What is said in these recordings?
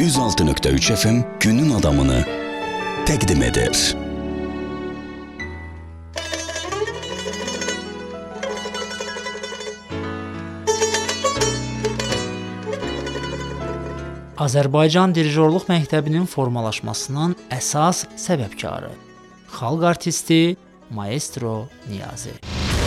106.3 FM günün adamını təqdim edir. Azərbaycan Dirijorluq Məktəbinin formalaşmasının əsas səbəbkarı, xalq artisti Maestro Niyazi.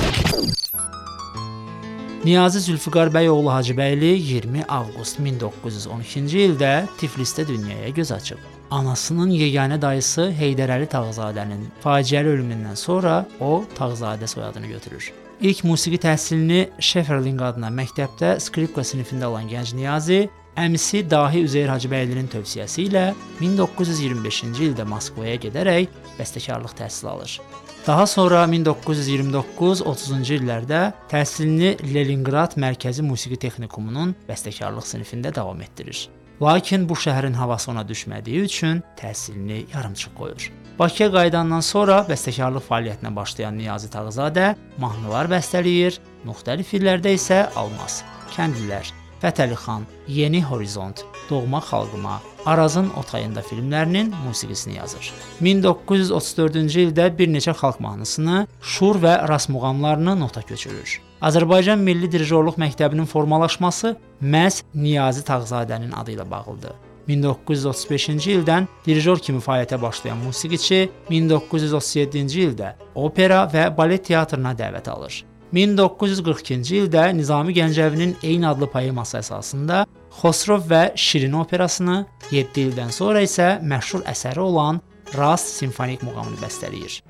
Niyazi Zülfüqar bəyoğlu Hacıbəyli 20 avqust 1912-ci ildə Tiflisdə dünyaya göz açıb. Anasının yeganə dayısı Heydər Əli Tağızadənin faciəli ölümündən sonra o Tağızadə soyadını götürür. İlk musiqi təhsilini Şeferling adına məktəbdə skripka sinifində alan gənc Niyazi, əmisi Dahi Üzeyir Hacıbəylinin tövsiyəsi ilə 1925-ci ildə Moskvaya gedərək bəstəkarlıq təhsili alır. Daha sonra 1929-30-cu illərdə təhsilini Leningrad Mərkəzi Musiqi Texnikumunun bəstəkarlıq sinifində davam etdirir. Lakin bu şəhərin havası ona düşmədiyi üçün təhsilini yarımçıq qoyur. Bakıya qayıdandan sonra bəstəkarlıq fəaliyyətinə başlayan Niyazi Tağızadə mahnılar bəstələyir, müxtəlif illərdə isə Almaz, Kəndlilər, Fətəli xan, Yeni Horizont, Doğma xalqıma, Arazın Otayında filmlərinin musiqisini yazır. 1934-cü ildə bir neçə xalq mahnısını, şur və rast muğamlarını nota köçürür. Azərbaycan Milli Dirijorluq Məktəbinin formalaşması məhz Niyazi Tağızadənin adı ilə bağlıdır. 1935-ci ildən dirijor kimi fəaliyyətə başlayan musiqiçi 1937-ci ildə opera və balet teatrına dəvət alır. 1942-ci ildə Nizami Gəncəvinin eyni adlı poeması əsasında Xosrov və Şirin operasını, 7 ildən sonra isə məşhur əsəri olan Rast simfonik muğamını bəstələyir.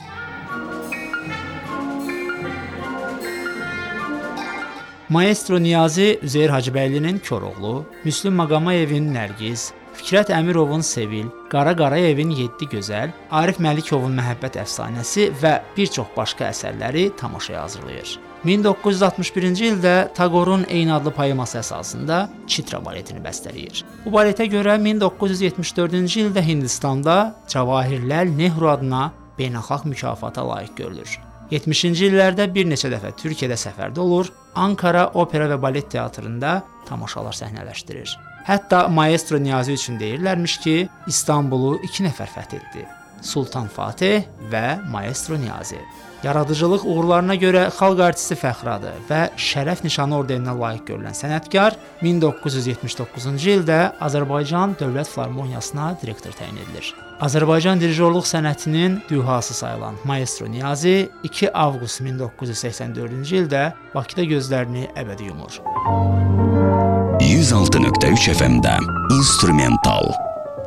Maestro Niyazi Üzeyir Hacıbəylinin Koroğlu, Müslüm Maqamayevin Nərgiz, Fikrət Əmirovun Sevil, Qara Qarayevin 7 Gözəl, Arif Məlikovun Məhəbbət əfsanəsi və bir çox başqa əsərləri tamaşaya hazırlayır. 1961-ci ildə Tagorun eyni adlı poeması əsasında Çitra baletini bəstələyir. Bu baletə görə 1974-cü ildə Hindistanda Cavahirləl Nehru adına beynəlxalq mükafata layiq görülür. 70-ci illərdə bir neçə dəfə Türkiyədə səfərdə olur, Ankara Opera və Balet Teatrında tamaşalar səhnələşdirir. Hətta Maestro Niyazi üçün deyirlərmiş ki, İstanbulu 2 nəfər fəth etdi. Sultan Fatih və Maestro Niyazi. Yaradıcılıq uğurlarına görə xalq artisti fəxradı və şərəf nişanı ordeninə layiq görülən sənətkar 1979-cu ildə Azərbaycan Dövlət Filarmoniyasına direktor təyin edilir. Azərbaycan dirijorluq sənətinin dühası sayılan Maestro Niyazi 2 avqust 1984-cü ildə Bakıda gözlərini əbədi yumur. 106.3 FM-də instrumental